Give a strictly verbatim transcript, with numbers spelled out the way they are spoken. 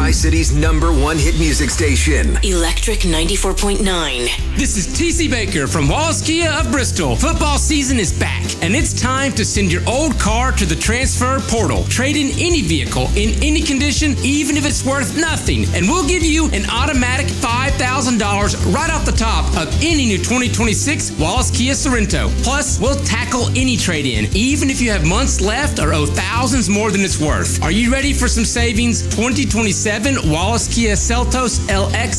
Tri-City's number one hit music station. Electric ninety-four point nine. This is T C Baker from Wallace Kia of Bristol. Football season is back, and it's time to send your old car to the transfer portal. Trade in any vehicle in any condition, even if it's worth nothing, and we'll give you an automatic five thousand dollars right off the top of any new twenty twenty-six Wallace Kia Sorento. Plus, we'll tackle any trade-in, even if you have months left or owe thousands more than it's worth. Are you ready for some savings? twenty twenty-seven Wallace Kia Seltos L X